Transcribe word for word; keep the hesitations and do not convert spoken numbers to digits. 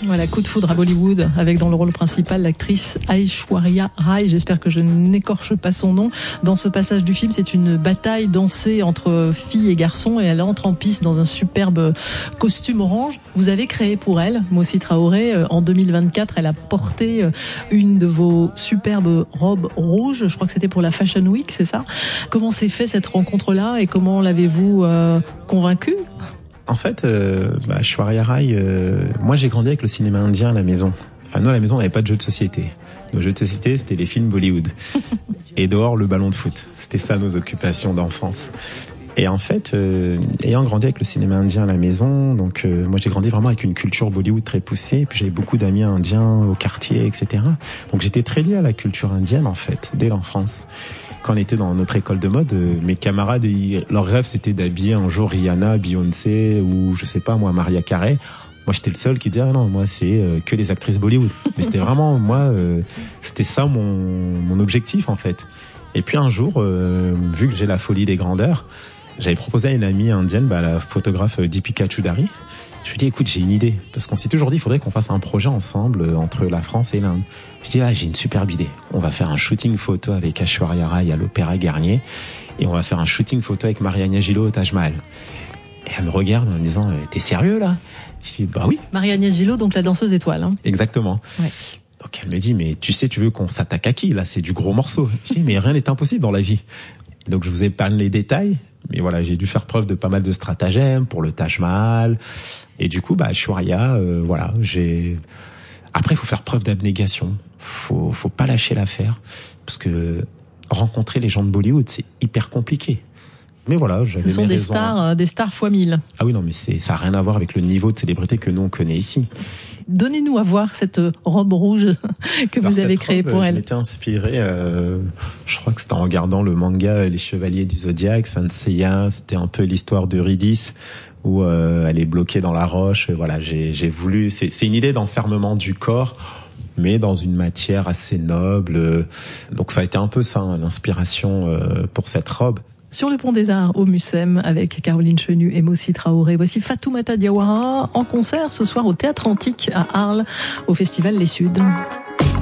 Voilà, coup de foudre à Bollywood, avec dans le rôle principal l'actrice Aishwarya Rai. J'espère que je n'écorche pas son nom. Dans ce passage du film, c'est une bataille dansée entre filles et garçons et elle entre en piste dans un superbe costume orange. Vous avez créé pour elle, Moussi Traoré, en deux mille vingt-quatre, elle a porté une de vos superbes robes rouges. Je crois que c'était pour la Fashion Week, c'est ça? Comment s'est fait cette rencontre-là et comment l'avez-vous euh, convaincue? En fait, euh, bah, Aishwarya Rai, euh, moi j'ai grandi avec le cinéma indien à la maison. Enfin, nous à la maison on n'avait pas de jeux de société. Nos jeux de société c'était les films Bollywood. Et dehors le ballon de foot. C'était ça nos occupations d'enfance. Et en fait, euh, ayant grandi avec le cinéma indien à la maison, donc euh, moi j'ai grandi vraiment avec une culture Bollywood très poussée. Et puis j'avais beaucoup d'amis indiens au quartier, et cetera. Donc j'étais très lié à la culture indienne en fait, dès l'enfance. Quand on était dans notre école de mode, euh, mes camarades, ils, leur rêve c'était d'habiller un jour Rihanna, Beyoncé ou je sais pas moi, Mariah Carey. Moi j'étais le seul qui disait ah non, moi c'est euh, que les actrices Bollywood. Mais c'était vraiment moi, euh, c'était ça mon mon objectif en fait. Et puis un jour, euh, vu que j'ai la folie des grandeurs, j'avais proposé à une amie indienne, bah, la photographe Deepika Choudhary. Je lui ai dit, écoute, j'ai une idée. Parce qu'on s'est toujours dit, il faudrait qu'on fasse un projet ensemble euh, entre la France et l'Inde. Je lui ai dit, ah, j'ai une superbe idée. On va faire un shooting photo avec Aishwarya Rai à l'Opéra Garnier. Et on va faire un shooting photo avec Marianne Gillot au Taj Mahal. Et elle me regarde en me disant, t'es sérieux là? Je dis, bah oui. Marianne Gillot, donc la danseuse étoile. Hein. Exactement. Ouais. Donc elle me dit, mais tu sais, tu veux qu'on s'attaque à qui? Là, c'est du gros morceau. Je dis, mais rien n'est impossible dans la vie. Donc je vous épargne les détails. Mais voilà, j'ai dû faire preuve de pas mal de stratagèmes pour le Taj Mahal. Et du coup, bah, Aishwarya, euh, voilà, j'ai... Après, il faut faire preuve d'abnégation. Faut, faut pas lâcher l'affaire. Parce que rencontrer les gens de Bollywood, c'est hyper compliqué. Mais voilà, j'avais Ce sont mes des raisons. stars, euh, des stars fois mille. Ah oui, non, mais c'est, ça a rien à voir avec le niveau de célébrité que nous, on connaît ici. Donnez-nous à voir cette robe rouge que Alors, vous avez cette créée robe, pour je elle. m'étais inspiré, euh, je crois que c'était en regardant le manga Les Chevaliers du Zodiaque, Saint Seiya, c'était un peu l'histoire d'Eurydice, où euh, elle est bloquée dans la roche. Voilà, j'ai, j'ai voulu, c'est, c'est une idée d'enfermement du corps, mais dans une matière assez noble. Donc ça a été un peu ça, hein, l'inspiration euh, pour cette robe. Sur le pont des Arts au Mucem avec Caroline Chenu et Moussi Traoré. Voici Fatoumata Diawara en concert ce soir au Théâtre Antique à Arles au Festival Les Suds.